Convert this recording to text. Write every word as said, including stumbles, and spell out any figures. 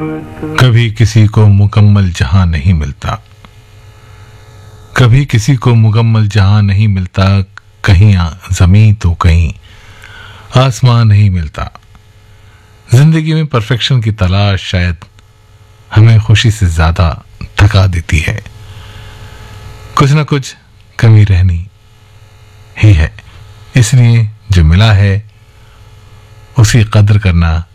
कभी किसी को मुकम्मल जहां नहीं मिलता, कभी किसी को मुकम्मल जहां नहीं मिलता, कहीं जमीन तो कहीं आसमान नहीं मिलता। जिंदगी में परफेक्शन की तलाश शायद हमें खुशी से ज्यादा थका देती है। कुछ ना कुछ कमी रहनी ही है, इसलिए जो मिला है उसी कदर करना